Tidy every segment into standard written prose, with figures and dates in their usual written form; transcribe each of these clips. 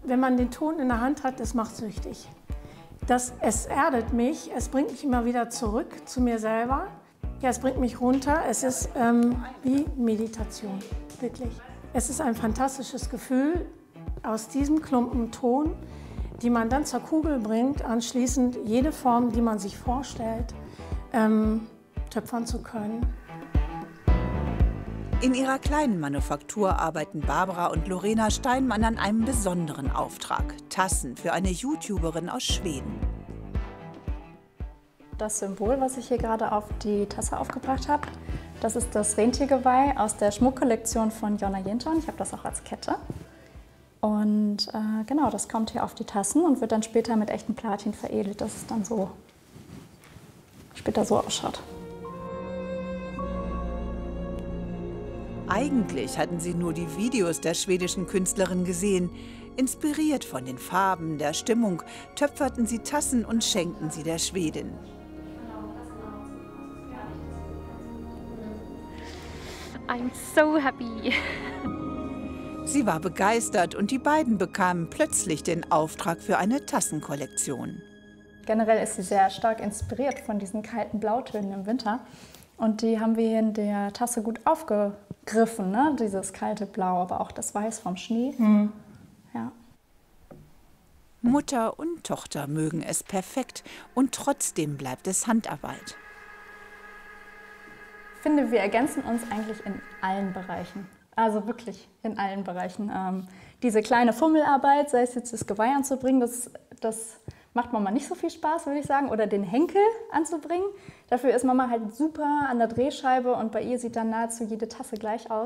Wenn man den Ton in der Hand hat, das macht süchtig. Es erdet mich, es bringt mich immer wieder zurück zu mir selber. Ja, es bringt mich runter. Es ist wie Meditation, wirklich. Es ist ein fantastisches Gefühl, aus diesem Klumpen Ton, die man dann zur Kugel bringt, anschließend jede Form, die man sich vorstellt, töpfern zu können. In ihrer kleinen Manufaktur arbeiten Barbara und Lorena Steinmann an einem besonderen Auftrag. Tassen für eine YouTuberin aus Schweden. Das Symbol, was ich hier gerade auf die Tasse aufgebracht habe, das ist das Rentiergeweih aus der Schmuckkollektion von Jonna Jenton. Ich habe das auch als Kette. Und genau, das kommt hier auf die Tassen und wird dann später mit echtem Platin veredelt, dass es dann so später so ausschaut. Eigentlich hatten sie nur die Videos der schwedischen Künstlerin gesehen. Inspiriert von den Farben, der Stimmung, töpferten sie Tassen und schenkten sie der Schwedin. I'm so happy. Sie war begeistert und die beiden bekamen plötzlich den Auftrag für eine Tassenkollektion. Generell ist sie sehr stark inspiriert von diesen kalten Blautönen im Winter. Und die haben wir hier in der Tasse gut aufgegriffen, ne? Dieses kalte Blau, aber auch das Weiß vom Schnee. Mhm. Ja. Mutter und Tochter mögen es perfekt und trotzdem bleibt es Handarbeit. Ich finde, wir ergänzen uns eigentlich in allen Bereichen. Also wirklich in allen Bereichen. Diese kleine Fummelarbeit, sei es jetzt das Geweih anzubringen, das macht Mama nicht so viel Spaß, würde ich sagen. Oder den Henkel anzubringen. Dafür ist Mama halt super an der Drehscheibe und bei ihr sieht dann nahezu jede Tasse gleich aus.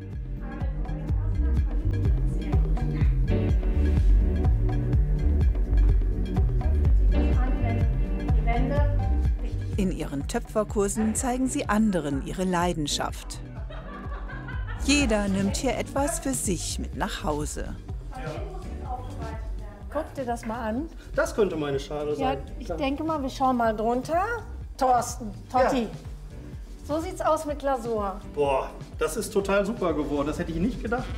In ihren Töpferkursen zeigen sie anderen ihre Leidenschaft. Jeder nimmt hier etwas für sich mit nach Hause. Guck dir das mal an. Das könnte meine Schale Ja, sein. ich denke mal, wir schauen mal drunter. Thorsten, Totti. Ja. So sieht's aus mit Glasur. Boah, das ist total super geworden. Das hätte ich nicht gedacht.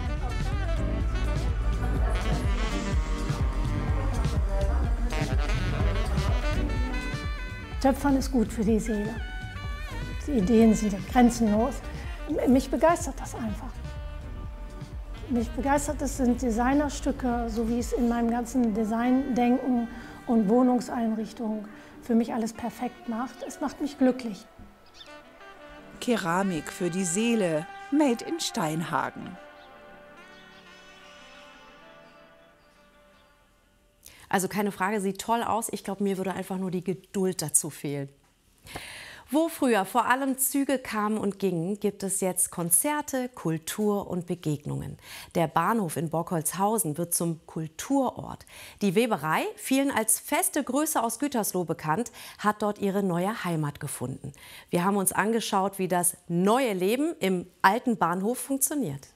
Töpfern ist gut für die Seele. Die Ideen sind ja grenzenlos. Mich begeistert das einfach. Mich begeistert, es sind Designerstücke, so wie es in meinem ganzen Designdenken und Wohnungseinrichtung für mich alles perfekt macht. Es macht mich glücklich. Keramik für die Seele, made in Steinhagen. Also keine Frage, sieht toll aus. Ich glaube, mir würde einfach nur die Geduld dazu fehlen. Wo früher vor allem Züge kamen und gingen, gibt es jetzt Konzerte, Kultur und Begegnungen. Der Bahnhof in Bockholzhausen wird zum Kulturort. Die Weberei, vielen als feste Größe aus Gütersloh bekannt, hat dort ihre neue Heimat gefunden. Wir haben uns angeschaut, wie das neue Leben im alten Bahnhof funktioniert.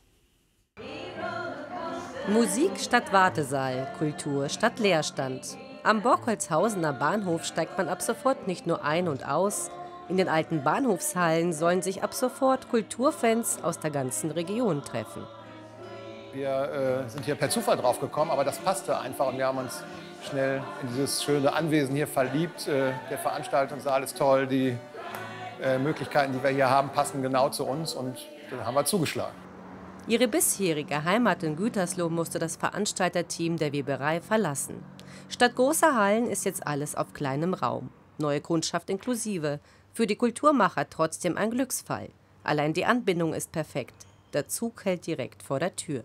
Musik statt Wartesaal, Kultur statt Leerstand. Am Bockholzhausener Bahnhof steigt man ab sofort nicht nur ein und aus. In den alten Bahnhofshallen sollen sich ab sofort Kulturfans aus der ganzen Region treffen. Wir sind hier per Zufall drauf gekommen, aber das passte einfach und wir haben uns schnell in dieses schöne Anwesen hier verliebt. Der Veranstaltungssaal ist toll, die Möglichkeiten, die wir hier haben, passen genau zu uns und dann haben wir zugeschlagen. Ihre bisherige Heimat in Gütersloh musste das Veranstalterteam der Weberei verlassen. Statt großer Hallen ist jetzt alles auf kleinem Raum. Neue Kundschaft inklusive. Für die Kulturmacher trotzdem ein Glücksfall. Allein die Anbindung ist perfekt. Der Zug hält direkt vor der Tür.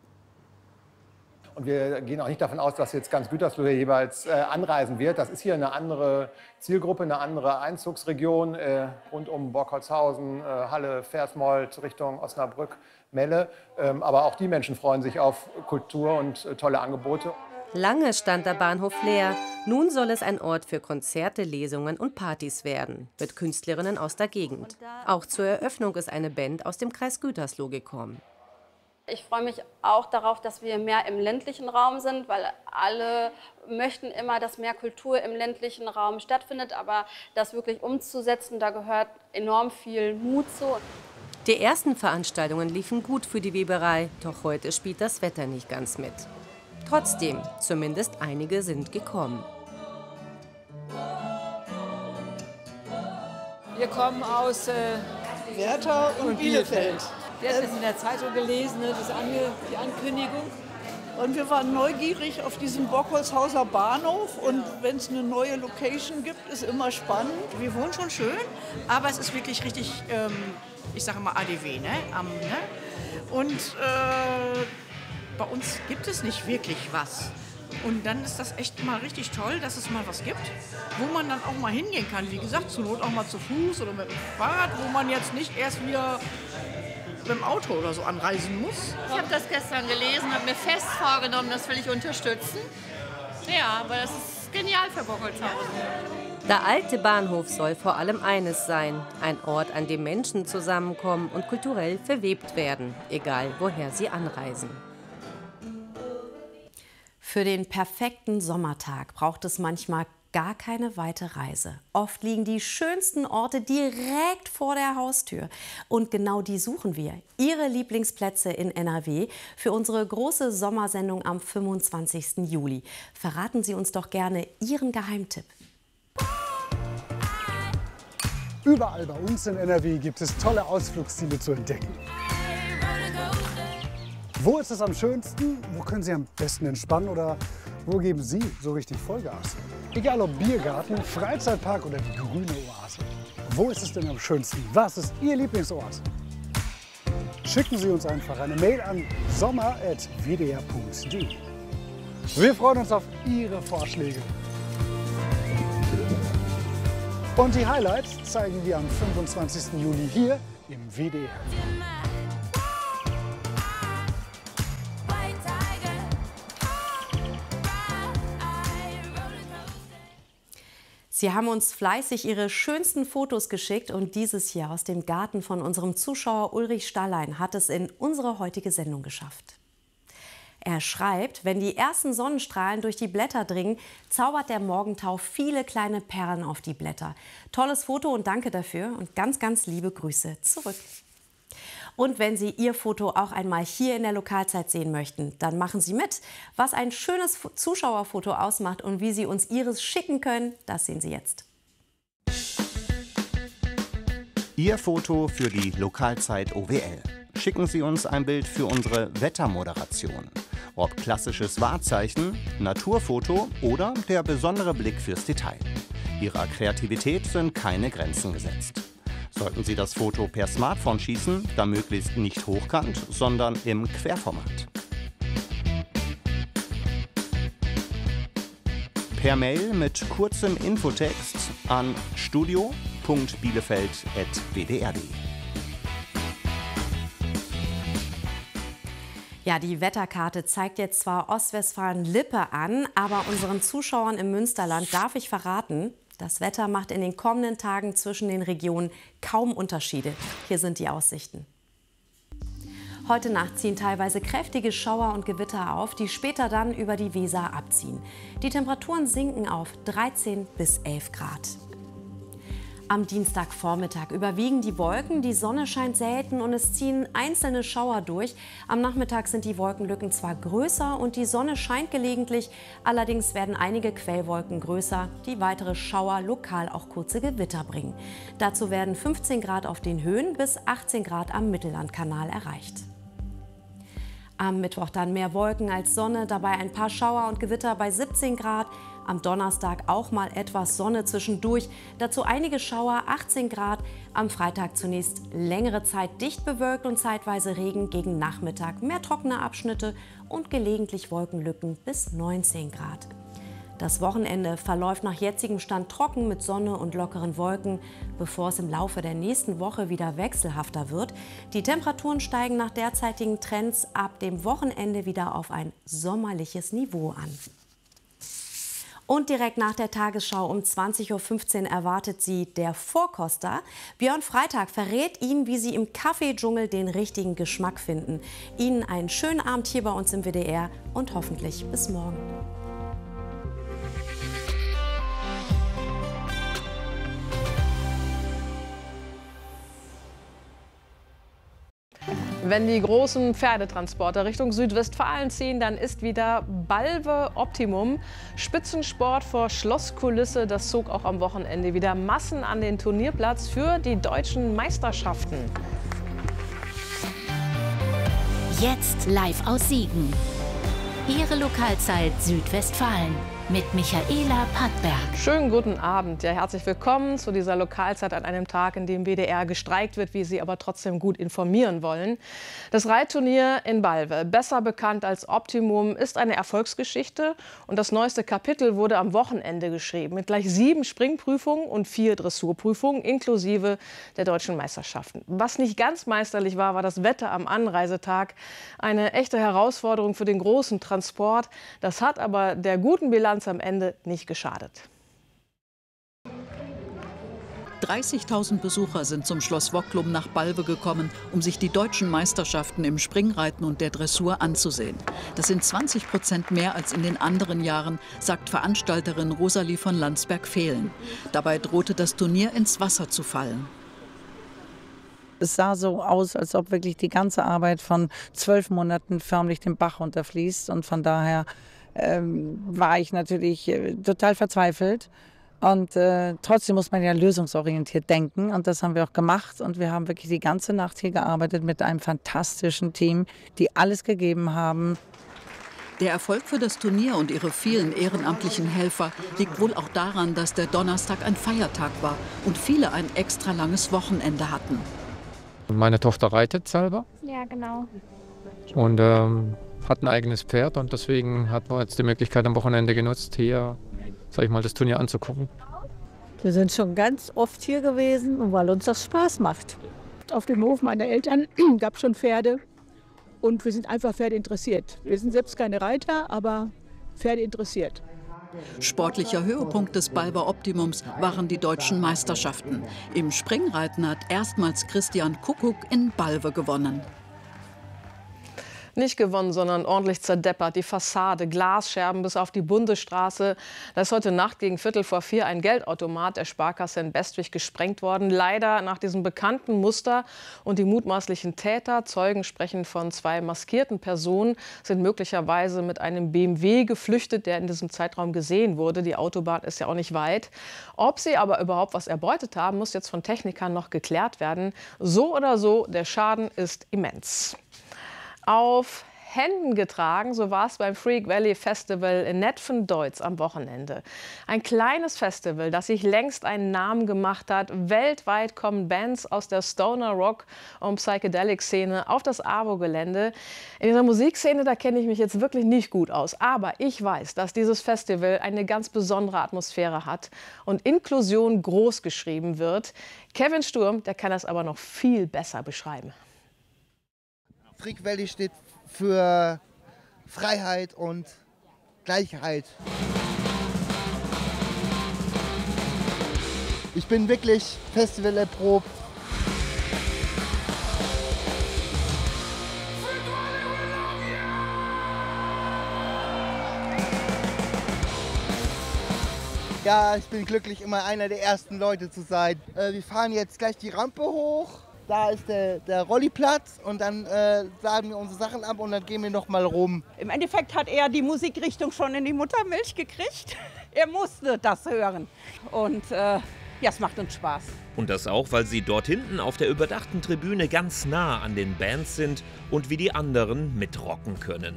Und wir gehen auch nicht davon aus, dass jetzt ganz Gütersloh hier jeweils anreisen wird. Das ist hier eine andere Zielgruppe, eine andere Einzugsregion rund um Bockholzhausen, Halle, Versmold, Richtung Osnabrück, Melle. Aber auch die Menschen freuen sich auf Kultur und tolle Angebote. Lange stand der Bahnhof leer. Nun soll es ein Ort für Konzerte, Lesungen und Partys werden. Mit Künstlerinnen aus der Gegend. Auch zur Eröffnung ist eine Band aus dem Kreis Gütersloh gekommen. Ich freue mich auch darauf, dass wir mehr im ländlichen Raum sind, weil alle möchten immer, dass mehr Kultur im ländlichen Raum stattfindet. Aber das wirklich umzusetzen, da gehört enorm viel Mut zu. Die ersten Veranstaltungen liefen gut für die Weberei, doch heute spielt das Wetter nicht ganz mit. Trotzdem, zumindest einige sind gekommen. Wir kommen aus Werther und Bielefeld. Wir hatten es in der Zeitung gelesen, ne, die Ankündigung. Und wir waren neugierig auf diesen Bockholzhauser Bahnhof. Und wenn es eine neue Location gibt, ist immer spannend. Wir wohnen schon schön, aber es ist wirklich richtig, ich sage mal ADW, ne? Und bei uns gibt es nicht wirklich was. Und dann ist das echt mal richtig toll, dass es mal was gibt, wo man dann auch mal hingehen kann. Wie gesagt, zur Not auch mal zu Fuß oder mit dem Fahrrad, wo man jetzt nicht erst wieder mit dem Auto oder so anreisen muss. Ich habe das gestern gelesen, habe mir fest vorgenommen, das will ich unterstützen. Ja, aber das ist genial für Bockholzhausen. Der alte Bahnhof soll vor allem eines sein: ein Ort, an dem Menschen zusammenkommen und kulturell verwebt werden, egal woher sie anreisen. Für den perfekten Sommertag braucht es manchmal gar keine weite Reise. Oft liegen die schönsten Orte direkt vor der Haustür. Und genau die suchen wir. Ihre Lieblingsplätze in NRW für unsere große Sommersendung am 25. Juli. Verraten Sie uns doch gerne Ihren Geheimtipp. Überall bei uns in NRW gibt es tolle Ausflugsziele zu entdecken. Wo ist es am schönsten? Wo können Sie am besten entspannen? Oder wo geben Sie so richtig Vollgas? Egal ob Biergarten, Freizeitpark oder die grüne Oase. Wo ist es denn am schönsten? Was ist Ihr Lieblingsort? Schicken Sie uns einfach eine Mail an sommer@wdr.de. Wir freuen uns auf Ihre Vorschläge. Und die Highlights zeigen wir am 25. Juli hier im WDR. Sie haben uns fleißig Ihre schönsten Fotos geschickt und dieses Jahr aus dem Garten von unserem Zuschauer Ulrich Stallein hat es in unsere heutige Sendung geschafft. Er schreibt, wenn die ersten Sonnenstrahlen durch die Blätter dringen, zaubert der Morgentau viele kleine Perlen auf die Blätter. Tolles Foto und danke dafür und ganz, ganz liebe Grüße zurück. Und wenn Sie Ihr Foto auch einmal hier in der Lokalzeit sehen möchten, dann machen Sie mit. Was ein schönes Zuschauerfoto ausmacht und wie Sie uns Ihres schicken können, das sehen Sie jetzt. Ihr Foto für die Lokalzeit OWL. Schicken Sie uns ein Bild für unsere Wettermoderation. Ob klassisches Wahrzeichen, Naturfoto oder der besondere Blick fürs Detail. Ihrer Kreativität sind keine Grenzen gesetzt. Sollten Sie das Foto per Smartphone schießen, dann möglichst nicht hochkant, sondern im Querformat. Per Mail mit kurzem Infotext an studio.bielefeld@wdr.de. Ja, die Wetterkarte zeigt jetzt zwar Ostwestfalen-Lippe an, aber unseren Zuschauern im Münsterland darf ich verraten, das Wetter macht in den kommenden Tagen zwischen den Regionen kaum Unterschiede. Hier sind die Aussichten. Heute Nacht ziehen teilweise kräftige Schauer und Gewitter auf, die später dann über die Weser abziehen. Die Temperaturen sinken auf 13 bis 11 Grad. Am Dienstagvormittag überwiegen die Wolken, die Sonne scheint selten und es ziehen einzelne Schauer durch. Am Nachmittag sind die Wolkenlücken zwar größer und die Sonne scheint gelegentlich, allerdings werden einige Quellwolken größer, die weitere Schauer lokal auch kurze Gewitter bringen. Dazu werden 15 Grad auf den Höhen bis 18 Grad am Mittellandkanal erreicht. Am Mittwoch dann mehr Wolken als Sonne, dabei ein paar Schauer und Gewitter bei 17 Grad. Am Donnerstag auch mal etwas Sonne zwischendurch, dazu einige Schauer, 18 Grad. Am Freitag zunächst längere Zeit dicht bewölkt und zeitweise Regen, gegen Nachmittag mehr trockene Abschnitte und gelegentlich Wolkenlücken bis 19 Grad. Das Wochenende verläuft nach jetzigem Stand trocken mit Sonne und lockeren Wolken, bevor es im Laufe der nächsten Woche wieder wechselhafter wird. Die Temperaturen steigen nach derzeitigen Trends ab dem Wochenende wieder auf ein sommerliches Niveau an. Und direkt nach der Tagesschau um 20:15 Uhr erwartet Sie der Vorkoster. Björn Freitag verrät Ihnen, wie Sie im Kaffeedschungel den richtigen Geschmack finden. Ihnen einen schönen Abend hier bei uns im WDR und hoffentlich bis morgen. Wenn die großen Pferdetransporter Richtung Südwestfalen ziehen, dann ist wieder Balve Optimum. Spitzensport vor Schlosskulisse, das zog auch am Wochenende wieder Massen an den Turnierplatz für die deutschen Meisterschaften. Jetzt live aus Siegen. Ihre Lokalzeit Südwestfalen mit Michaela Pattberg. Schönen guten Abend. Ja, herzlich willkommen zu dieser Lokalzeit an einem Tag, in dem WDR gestreikt wird, wie Sie aber trotzdem gut informieren wollen. Das Reitturnier in Balve, besser bekannt als Optimum, ist eine Erfolgsgeschichte und das neueste Kapitel wurde am Wochenende geschrieben mit gleich 7 Springprüfungen und 4 Dressurprüfungen inklusive der deutschen Meisterschaften. Was nicht ganz meisterlich war, war das Wetter am Anreisetag. Eine echte Herausforderung für den großen Transport. Das hat aber der guten Bilanz am Ende nicht geschadet. 30.000 Besucher sind zum Schloss Wocklum nach Balve gekommen, um sich die deutschen Meisterschaften im Springreiten und der Dressur anzusehen. Das sind 20% mehr als in den anderen Jahren, sagt Veranstalterin Rosalie von Landsberg-Vehlen. Dabei drohte das Turnier ins Wasser zu fallen. Es sah so aus, als ob wirklich die ganze Arbeit von 12 Monaten förmlich den Bach runterfließt. Und von daher war ich natürlich total verzweifelt. Und trotzdem muss man ja lösungsorientiert denken. Und das haben wir auch gemacht. Und wir haben wirklich die ganze Nacht hier gearbeitet mit einem fantastischen Team, die alles gegeben haben. Der Erfolg für das Turnier und ihre vielen ehrenamtlichen Helfer liegt wohl auch daran, dass der Donnerstag ein Feiertag war und viele ein extra langes Wochenende hatten. Meine Tochter reitet selber. Ja, genau. Und hat ein eigenes Pferd und deswegen hatten wir jetzt die Möglichkeit am Wochenende genutzt, hier, sag ich mal, das Turnier anzugucken. Wir sind schon ganz oft hier gewesen, und weil uns das Spaß macht. Auf dem Hof meiner Eltern gab es schon Pferde und wir sind einfach Pferde interessiert. Wir sind selbst keine Reiter, aber Pferde interessiert. Sportlicher Höhepunkt des Balve Optimums waren die deutschen Meisterschaften. Im Springreiten hat erstmals Christian Kuckuck in Balve gewonnen. Nicht gewonnen, sondern ordentlich zerdeppert. Die Fassade, Glasscherben bis auf die Bundesstraße. Da ist heute Nacht gegen 3:45 ein Geldautomat der Sparkasse in Bestwig gesprengt worden. Leider nach diesem bekannten Muster. Und die mutmaßlichen Täter, Zeugen sprechen von 2 maskierten Personen, sind möglicherweise mit einem BMW geflüchtet, der in diesem Zeitraum gesehen wurde. Die Autobahn ist ja auch nicht weit. Ob sie aber überhaupt was erbeutet haben, muss jetzt von Technikern noch geklärt werden. So oder so, der Schaden ist immens. Auf Händen getragen, so war es beim Freak Valley Festival in Netphen-Deutz am Wochenende. Ein kleines Festival, das sich längst einen Namen gemacht hat. Weltweit kommen Bands aus der Stoner Rock und Psychedelic-Szene auf das AWO-Gelände. In dieser Musikszene, da kenne ich mich jetzt wirklich nicht gut aus. Aber ich weiß, dass dieses Festival eine ganz besondere Atmosphäre hat und Inklusion groß geschrieben wird. Kevin Sturm, der kann das aber noch viel besser beschreiben. Freak Valley steht für Freiheit und Gleichheit. Ich bin wirklich Festival erprobt. Ja, ich bin glücklich, immer einer der ersten Leute zu sein. Wir fahren jetzt gleich die Rampe hoch. Da ist der Rolliplatz und dann laden wir unsere Sachen ab und dann gehen wir noch mal rum. Im Endeffekt hat er die Musikrichtung schon in die Muttermilch gekriegt. Er musste das hören und ja, es macht uns Spaß. Und das auch, weil sie dort hinten auf der überdachten Tribüne ganz nah an den Bands sind und wie die anderen mitrocken können.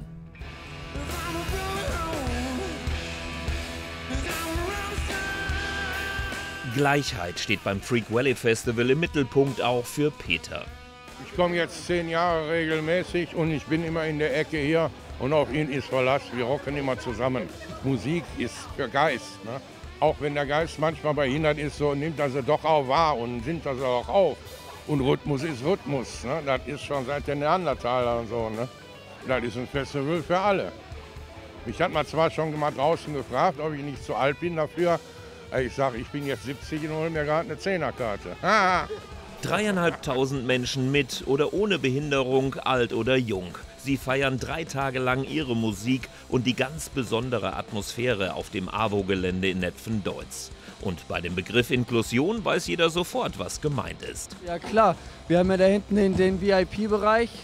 Gleichheit steht beim Freak Valley Festival im Mittelpunkt auch für Peter. Ich komme jetzt 10 Jahre regelmäßig und ich bin immer in der Ecke hier und auf ihn ist Verlass. Wir rocken immer zusammen. Musik ist für Geist. Ne? Auch wenn der Geist manchmal behindert ist, so nimmt er sie doch auch wahr und nimmt das auch auf. Und Rhythmus ist Rhythmus. Ne? Das ist schon seit den Neandertalern und so. Ne? Das ist ein Festival für alle. Mich hat man zwar schon mal draußen gefragt, ob ich nicht zu alt bin dafür. Ich sage, ich bin jetzt 70 und hole mir gerade eine 10er-Karte. 3.500 Menschen mit oder ohne Behinderung, alt oder jung. Sie feiern 3 Tage lang ihre Musik und die ganz besondere Atmosphäre auf dem AWO-Gelände in Netphen-Deutz. Und bei dem Begriff Inklusion weiß jeder sofort, was gemeint ist. Ja klar, wir haben ja da hinten den VIP-Bereich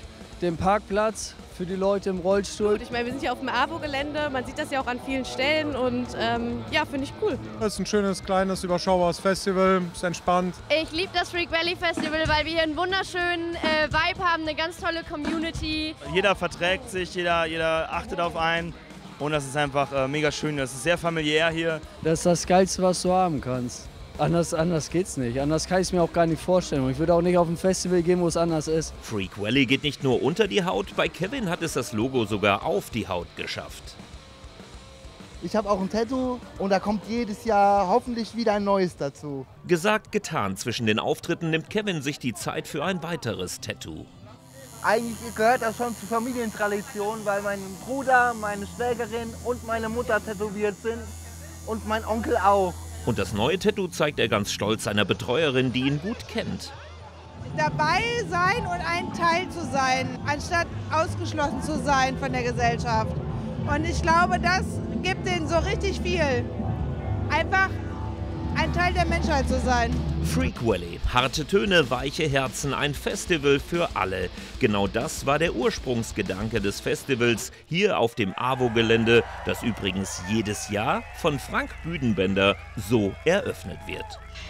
den Parkplatz für die Leute im Rollstuhl. Ich meine, wir sind hier auf dem AWO-Gelände, man sieht das ja auch an vielen Stellen und ja, finde ich cool. Es ist ein schönes, kleines, überschaubares Festival, ist entspannt. Ich liebe das Freak Valley Festival, weil wir hier einen wunderschönen Vibe haben, eine ganz tolle Community. Jeder verträgt sich, jeder achtet auf einen und das ist einfach mega schön. Das ist sehr familiär hier. Das ist das Geilste, was du haben kannst. Anders geht's nicht. Anders kann ich es mir auch gar nicht vorstellen. Und ich würde auch nicht auf ein Festival gehen, wo es anders ist. Freak Valley geht nicht nur unter die Haut, bei Kevin hat es das Logo sogar auf die Haut geschafft. Ich habe auch ein Tattoo und da kommt jedes Jahr hoffentlich wieder ein neues dazu. Gesagt, getan. Zwischen den Auftritten nimmt Kevin sich die Zeit für ein weiteres Tattoo. Eigentlich gehört das schon zur Familientradition, weil mein Bruder, meine Schwägerin und meine Mutter tätowiert sind und mein Onkel auch. Und das neue Tattoo zeigt er ganz stolz seiner Betreuerin, die ihn gut kennt. Dabei sein und ein Teil zu sein, anstatt ausgeschlossen zu sein von der Gesellschaft. Und ich glaube, das gibt denen so richtig viel. Einfach ein Teil der Menschheit zu sein. Freak Valley, harte Töne, weiche Herzen, ein Festival für alle. Genau das war der Ursprungsgedanke des Festivals hier auf dem AWO-Gelände, das übrigens jedes Jahr von Frank Büdenbender so eröffnet wird.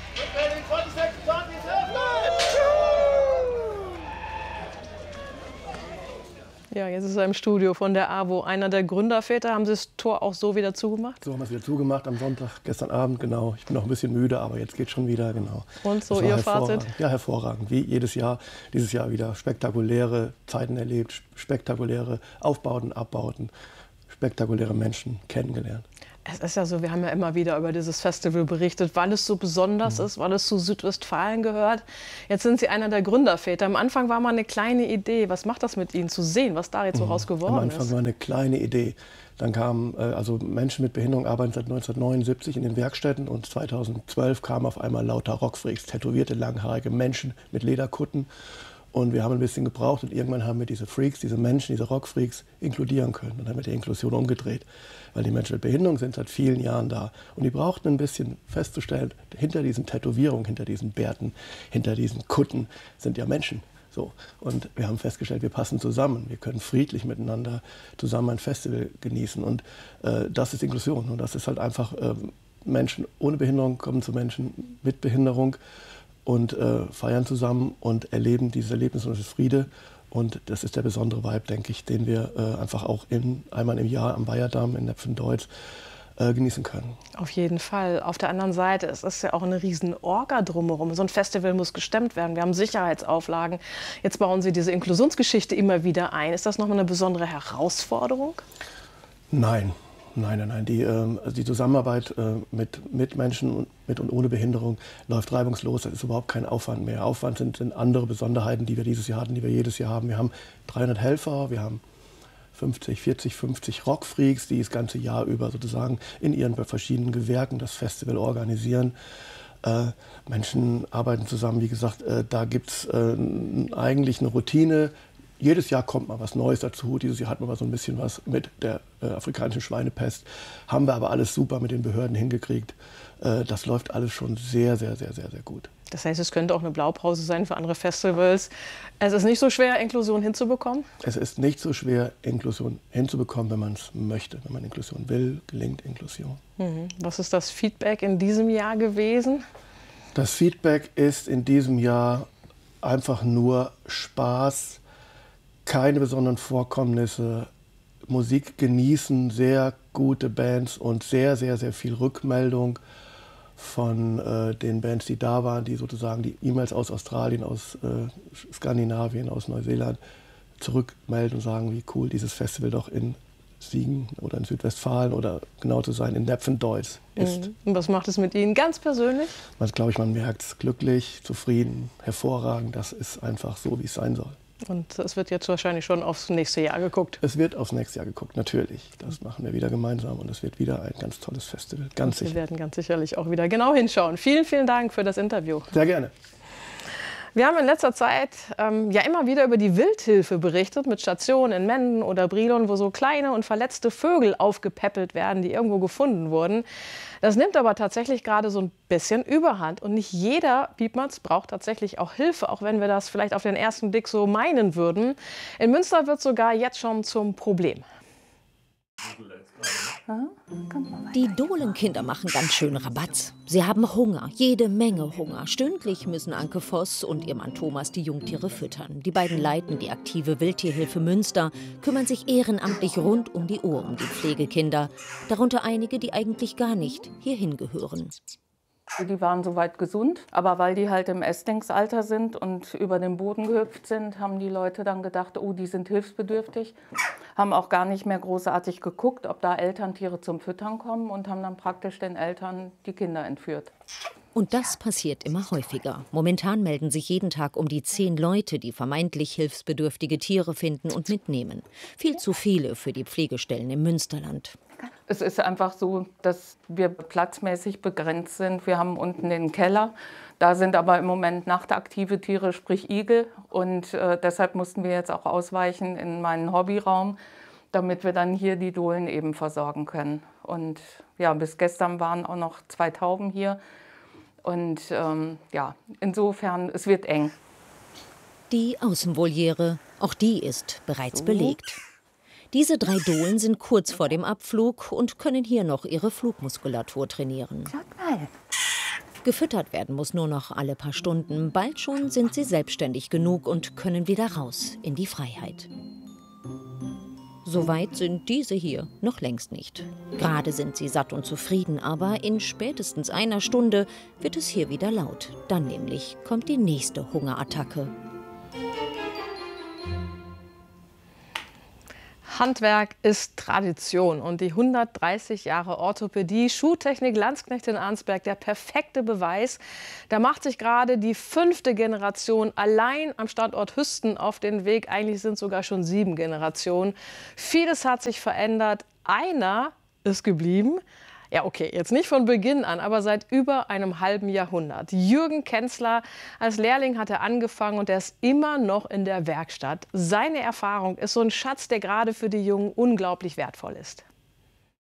Ja, jetzt ist er im Studio von der AWO. Einer der Gründerväter. Haben Sie das Tor auch so wieder zugemacht? So haben wir es wieder zugemacht am Sonntag, gestern Abend, genau. Ich bin noch ein bisschen müde, aber jetzt geht schon wieder, genau. Und so Ihr Fazit? Ja, hervorragend. Wie jedes Jahr, dieses Jahr wieder spektakuläre Zeiten erlebt, spektakuläre Aufbauten, Abbauten, spektakuläre Menschen kennengelernt. Es ist ja so, wir haben ja immer wieder über dieses Festival berichtet, weil es so besonders ist, weil es zu Südwestfalen gehört. Jetzt sind Sie einer der Gründerväter. Am Anfang war mal eine kleine Idee. Was macht das mit Ihnen, zu sehen, was da jetzt so raus geworden ist? Am Anfang war eine kleine Idee. Dann kamen also Menschen mit Behinderung, arbeiten seit 1979 in den Werkstätten und 2012 kamen auf einmal lauter Rockfreaks, tätowierte, langhaarige Menschen mit Lederkutten. Und wir haben ein bisschen gebraucht und irgendwann haben wir diese Freaks, diese Menschen, diese Rockfreaks inkludieren können. Und dann haben wir die Inklusion umgedreht, weil die Menschen mit Behinderung sind seit vielen Jahren da. Und die brauchten ein bisschen festzustellen, hinter diesen Tätowierungen, hinter diesen Bärten, hinter diesen Kutten sind ja Menschen. So. Und wir haben festgestellt, wir passen zusammen. Wir können friedlich miteinander zusammen ein Festival genießen. Und das ist Inklusion. Und das ist halt einfach, Menschen ohne Behinderung kommen zu Menschen mit Behinderung und feiern zusammen und erleben dieses Erlebnis und das ist Friede. Und das ist der besondere Vibe, denke ich, den wir einfach auch einmal im Jahr am Weierdamm in Nepfendeutz genießen können. Auf jeden Fall. Auf der anderen Seite, es ist ja auch eine riesen Orga drumherum. So ein Festival muss gestemmt werden. Wir haben Sicherheitsauflagen. Jetzt bauen Sie diese Inklusionsgeschichte immer wieder ein. Ist das nochmal eine besondere Herausforderung? Nein. Nein. Die Zusammenarbeit mit Menschen mit und ohne Behinderung läuft reibungslos. Das ist überhaupt kein Aufwand mehr. Aufwand sind andere Besonderheiten, die wir dieses Jahr hatten, die wir jedes Jahr haben. Wir haben 300 Helfer, wir haben 50 Rockfreaks, die das ganze Jahr über sozusagen in ihren verschiedenen Gewerken das Festival organisieren. Menschen arbeiten zusammen, wie gesagt, da gibt es eigentlich eine Routine. Jedes Jahr kommt mal was Neues dazu. Dieses Jahr hatten wir mal so ein bisschen was mit der afrikanischen Schweinepest. Haben wir aber alles super mit den Behörden hingekriegt. Das läuft alles schon sehr gut. Das heißt, es könnte auch eine Blaupause sein für andere Festivals. Es ist nicht so schwer, Inklusion hinzubekommen? Es ist nicht so schwer, Inklusion hinzubekommen, wenn man es möchte. Wenn man Inklusion will, gelingt Inklusion. Was ist das Feedback in diesem Jahr gewesen? Das Feedback ist in diesem Jahr einfach nur Spaß, keine besonderen Vorkommnisse, Musik genießen, sehr gute Bands und sehr viel Rückmeldung von den Bands, die da waren, die sozusagen die E-Mails aus Australien, aus Skandinavien, aus Neuseeland zurückmelden und sagen, wie cool dieses Festival doch in Siegen oder in Südwestfalen oder genau zu sein, in Nepfendeutz ist. Und was macht es mit Ihnen ganz persönlich? Man merkt es glücklich, zufrieden, hervorragend. Das ist einfach so, wie es sein soll. Und es wird jetzt wahrscheinlich schon aufs nächste Jahr geguckt. Es wird aufs nächste Jahr geguckt, natürlich. Das machen wir wieder gemeinsam und es wird wieder ein ganz tolles Festival, ganz sicher. Wir werden ganz sicherlich auch wieder genau hinschauen. Vielen Dank für das Interview. Sehr gerne. Wir haben in letzter Zeit ja immer wieder über die Wildhilfe berichtet, mit Stationen in Menden oder Brilon, wo so kleine und verletzte Vögel aufgepäppelt werden, die irgendwo gefunden wurden. Das nimmt aber tatsächlich gerade so ein bisschen Überhand. Und nicht jeder Piepmatz braucht tatsächlich auch Hilfe, auch wenn wir das vielleicht auf den ersten Blick so meinen würden. In Münster wird sogar jetzt schon zum Problem. Die Dohlenkinder machen ganz schön Rabatz. Sie haben Hunger, jede Menge Hunger. Stündlich müssen Anke Voss und ihr Mann Thomas die Jungtiere füttern. Die beiden leiten die aktive Wildtierhilfe Münster, kümmern sich ehrenamtlich rund um die Uhr um die Pflegekinder. Darunter einige, die eigentlich gar nicht hierhin gehören. Die waren soweit gesund, aber weil die halt im Ästlingsalter sind und über den Boden gehüpft sind, haben die Leute dann gedacht, oh, die sind hilfsbedürftig. Haben auch gar nicht mehr großartig geguckt, ob da Elterntiere zum Füttern kommen und haben dann praktisch den Eltern die Kinder entführt. Und das passiert immer häufiger. Momentan melden sich jeden Tag um die 10 Leute, die vermeintlich hilfsbedürftige Tiere finden und mitnehmen. Viel zu viele für die Pflegestellen im Münsterland. Es ist einfach so, dass wir platzmäßig begrenzt sind. Wir haben unten den Keller. Da sind aber im Moment nachtaktive Tiere, sprich Igel. Und deshalb mussten wir jetzt auch ausweichen in meinen Hobbyraum, damit wir dann hier die Dohlen eben versorgen können. Und ja, bis gestern waren auch noch 2 Tauben hier. Und ja, insofern, es wird eng. Die Außenvoliere, auch die ist bereits belegt. Diese 3 Dohlen sind kurz vor dem Abflug und können hier noch ihre Flugmuskulatur trainieren. Gefüttert werden muss nur noch alle paar Stunden. Bald schon sind sie selbstständig genug und können wieder raus in die Freiheit. Soweit sind diese hier noch längst nicht. Gerade sind sie satt und zufrieden, aber in spätestens einer Stunde wird es hier wieder laut. Dann nämlich kommt die nächste Hungerattacke. Handwerk ist Tradition und die 130 Jahre Orthopädie, Schuhtechnik Landsknecht in Arnsberg, der perfekte Beweis. Da macht sich gerade die 5. Generation allein am Standort Hüsten auf den Weg. Eigentlich sind sogar schon 7 Generationen. Vieles hat sich verändert. Einer ist geblieben. Ja, okay, jetzt nicht von Beginn an, aber seit über einem halben Jahrhundert. Jürgen Kenzler, als Lehrling hat er angefangen und er ist immer noch in der Werkstatt. Seine Erfahrung ist so ein Schatz, der gerade für die Jungen unglaublich wertvoll ist.